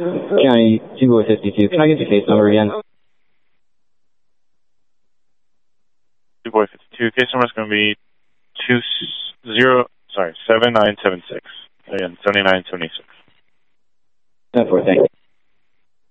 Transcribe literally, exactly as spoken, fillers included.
County two boy fifty-two. Can I get the case number again? two boy fifty-two. Case number is going to be two zero. Sorry, seven nine seven six. Again, seventy nine seventy six. ten four. Thank you.